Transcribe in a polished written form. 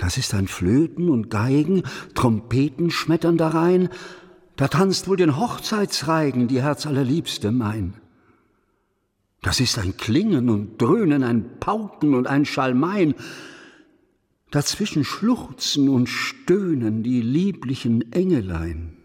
Das ist ein Flöten und Geigen, Trompeten schmettern darein, da tanzt wohl den Hochzeitsreigen die Herzallerliebste mein. Das ist ein Klingen und Dröhnen, ein Pauken und ein Schalmein, dazwischen schluchzen und stöhnen die lieblichen Engelein.